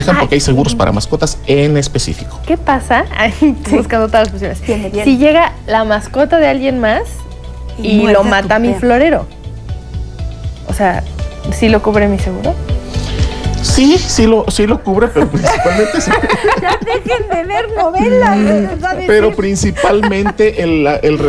porque hay seguros para mascotas en específico. ¿Qué pasa? Buscando todas las posibilidades. Viene. Si llega la mascota de alguien más y lo mata mi florero. O sea, ¿sí lo cubre mi seguro? Sí lo cubre, pero principalmente... Ya dejen de ver novelas. Pero principalmente el